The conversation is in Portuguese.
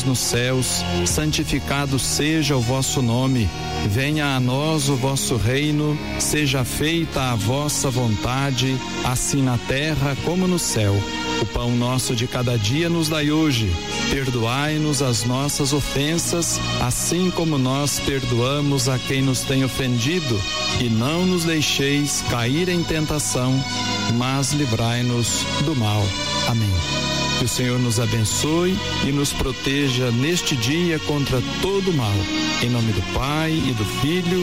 nos céus, santificado seja o vosso nome. Venha a nós o vosso reino, seja feita a vossa vontade, assim na terra como no céu. O pão nosso de cada dia nos dai hoje. Perdoai-nos as nossas ofensas, assim como nós perdoamos a quem nos tem ofendido. E não nos deixeis cair em tentação, mas livrai-nos do mal. Amém. Que o Senhor nos abençoe e nos proteja neste dia contra todo o mal. Em nome do Pai, e do Filho,